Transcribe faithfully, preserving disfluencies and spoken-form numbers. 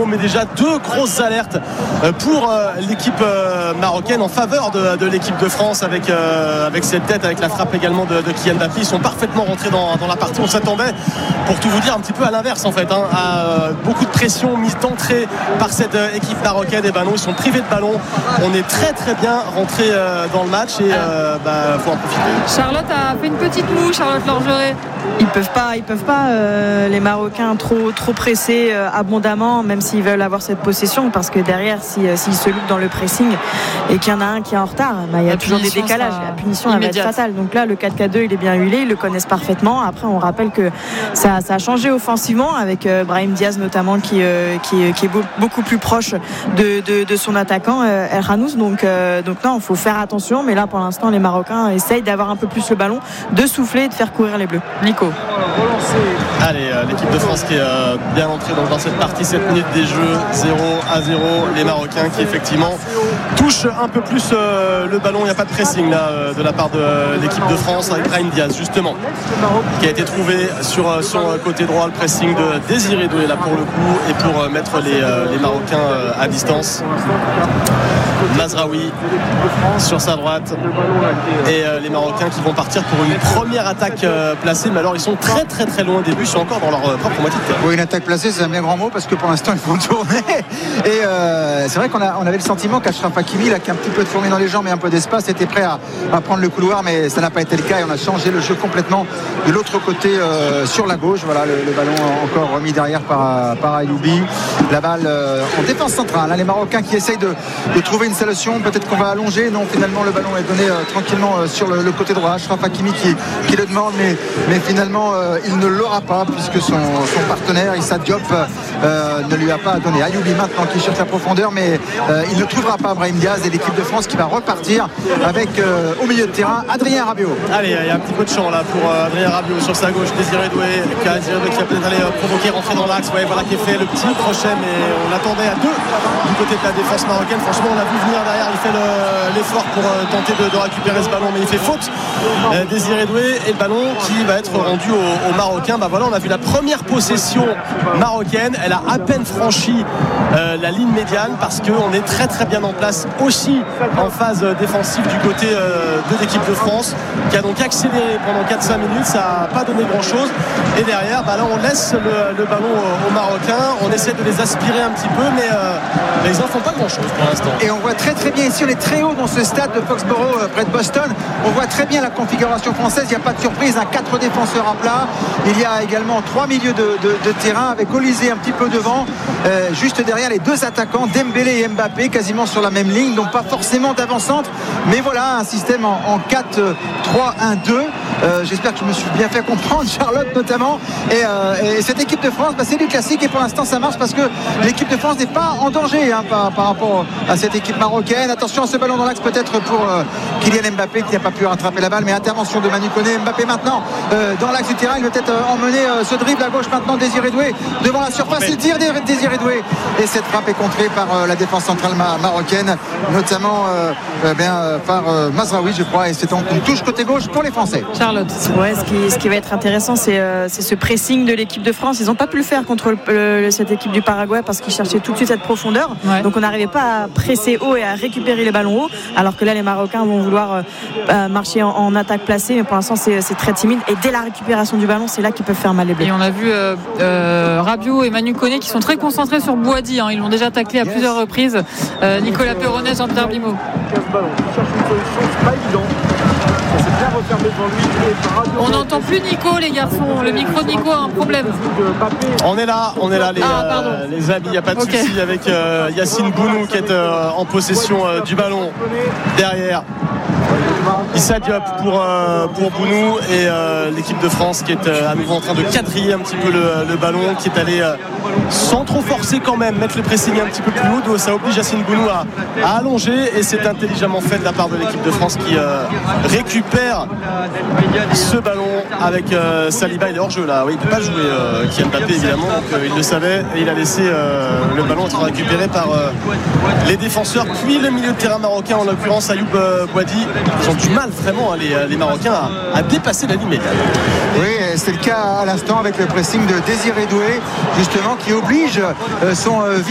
zéro, mais déjà deux grosses alertes pour l'équipe marocaine en faveur de, de l'équipe de France avec, euh, avec cette tête, avec la frappe également de, de Kylian Mbappé. Ils sont parfaitement rentrés dans, dans la partie. On s'attendait, pour tout vous dire, un petit peu à l'inverse en fait, hein, à euh, beaucoup de pression mise d'entrée par cette euh, équipe marocaine. Et ben non, ils sont privés de ballon. On est très très bien rentré euh, dans le match et euh, bah, faut en profiter. Charlotte a fait une petite moue, Charlotte Lorgeret. Ils peuvent pas, ils peuvent pas euh, les Marocains trop trop presser euh, abondamment, même s'ils veulent avoir cette possession, parce que derrière, si euh, s'ils se loupent dans le pressing et qu'il y en a un qui est en retard, bah, il y a la toujours des décalages. La punition elle va être fatale. Donc là, le quatre quatre deux, il est bien huilé, ils le connaissent parfaitement. Après, on rappelle que ça, ça a changé offensivement avec euh, Brahim Diaz notamment, qui euh, qui, qui est beau, beaucoup plus proche de, de, de son attaquant euh, El Hanouz. Donc euh, donc non, il faut faire attention. Mais là, pour l'instant, les Marocains essayent d'avoir un peu plus le ballon, de souffler et de faire courir les Bleus. Nico. Allez, euh, l'équipe de France qui est euh, bien entrée donc, dans cette partie, sept minutes des jeux, zéro à zéro. Les Marocains qui effectivement touchent un peu plus euh, le ballon. Il n'y a pas de pressing là euh, de la part de euh, l'équipe de France avec Brahim Diaz justement, qui a été trouvé sur euh, son côté droit. Le pressing de Désiré Doué là pour le coup et pour euh, mettre les, euh, les Marocains euh, à distance. Mazraoui sur sa droite et euh, les Marocains qui vont partir pour une première attaque euh, placée, mais alors ils sont très très très loin au début, ils sont encore dans leur euh, propre moitié de terrain. Oui, une attaque placée, c'est un bien grand mot parce que pour l'instant ils vont tourner et euh, c'est vrai qu'on a, on avait le sentiment qu'Achraf Hakimi là, qui a un petit peu de fourmi dans les jambes et un peu d'espace, était prêt à, à prendre le couloir, mais ça n'a pas été le cas et on a changé le jeu complètement de l'autre côté euh, sur la gauche. Voilà, le, le ballon encore remis derrière par, par Ayoubi, la balle euh, en défense centrale, hein, les Marocains qui essayent de, de trouver une solution, peut-être qu'on va allonger, non, finalement le ballon est donné euh, tranquillement euh, sur le, le côté droit. Achraf Hakimi qui, qui le demande, mais, mais finalement euh, il ne l'aura pas puisque son, son partenaire Issa Diop euh, ne lui a pas donné. Ayoubi maintenant qui cherche la profondeur, mais euh, il ne trouvera pas Brahim Diaz et l'équipe de France qui va repartir avec euh, au milieu de terrain Adrien Rabiot. Allez, il y a un petit peu de champ là pour euh, Adrien Rabiot sur sa gauche. Désiré Doué qui a, Désiré Doué qui a peut-être allé euh, provoquer, rentrer dans l'axe. Ouais, voilà qui est fait le petit crochet, mais on attendait à deux du côté de la défense marocaine. Franchement, on l'a vu venir derrière. Il fait le, l'effort pour euh, tenter de, de récupérer ce ballon, mais il fait faute. Euh, Désiré Doué et le ballon qui va être rendu aux, aux Marocains. Bah voilà, on a vu la première possession marocaine. Elle a à peine franchi euh, la ligne médiane parce qu'on est très très bien en place aussi en phase défensive du côté euh, de l'équipe de France, qui a donc accéléré pendant quatre cinq minutes. Ça n'a pas donné grand chose et derrière bah là on laisse le, le ballon aux, aux Marocains. On essaie de les aspirer un petit peu, mais, euh, mais ils n'en font pas grand chose pour l'instant. Et on voit très très bien ici, on est très haut dans ce stade de Foxborough euh, près de Boston. On voit très bien la configuration française. Il n'y a pas de surprise, hein, quatre défenseurs à plat. Il y a également trois milieux de, de, de terrain avec Olysée un petit peu devant, euh, juste derrière les deux attaquants Dembélé et Mbappé quasiment sur la même ligne, donc pas forcément d'avant-centre, mais voilà un système en, en quatre trois un deux. Euh, j'espère que je me suis bien fait comprendre, Charlotte notamment, et, euh, et cette équipe de France bah, c'est du classique et pour l'instant ça marche parce que l'équipe de France n'est pas en danger hein, par, par rapport à cette équipe marocaine. Attention à ce ballon dans l'axe peut-être pour euh, Kylian Mbappé qui n'a pas pu rattraper la balle, mais intervention de Manu Koné. Mbappé maintenant euh, dans l'axe du terrain, il veut peut-être euh, emmener euh, ce dribble à gauche maintenant. Désiré Doué devant la surface, il tire Désiré Doué et cette frappe est contrée par euh, la défense centrale ma- marocaine notamment euh, euh, bien, euh, par euh, Mazraoui je crois, et c'est donc une touche côté gauche pour les Français. Charlotte. Ouais, ce qui, ce qui va être intéressant, c'est, euh, c'est ce pressing de l'équipe de France. Ils n'ont pas pu le faire contre le, le, cette équipe du Paraguay parce qu'ils cherchaient tout de suite cette profondeur. Ouais. Donc on n'arrivait pas à presser haut et à récupérer les ballons hauts. Alors que là, les Marocains vont vouloir euh, marcher en, en attaque placée. Mais pour l'instant, c'est, c'est très timide. Et dès la récupération du ballon, c'est là qu'ils peuvent faire mal les Bleus. Et on a vu euh, euh, Rabiot et Manu Koné qui sont très concentrés sur Boadi. Hein. Ils l'ont déjà taclé à plusieurs reprises. Euh, Nicolas Perronnet, Jean-Pierre Blimaud. On n'entend plus Nico, les garçons. Le micro de Nico a un problème. On est là, on est là les, ah, euh, les amis, il n'y a pas de okay. souci avec euh, Yacine Bounou qui est euh, en possession euh, du ballon derrière. Issa Diop pour, euh, pour Bounou et euh, l'équipe de France qui est euh, à nouveau en train de quadriller un petit peu le, le ballon, qui est allé euh, sans trop forcer quand même, mettre le pressing un petit peu plus haut. Donc ça oblige Yacine Bounou à, à allonger et c'est intelligemment fait de la part de l'équipe de France qui euh, récupère ce ballon avec euh, Saliba. Il est hors jeu là, oui, il ne peut pas jouer euh, Kylian Mbappé évidemment, donc euh, il le savait et il a laissé euh, le ballon être récupéré par euh, les défenseurs puis le milieu de terrain marocain, en l'occurrence Ayoub euh, Boadi. Ils ont du mal vraiment hein, les, les Marocains à, à dépasser la ligne médiane. Oui, c'est le cas à l'instant avec le pressing de Désiré Doué justement qui oblige euh, son euh,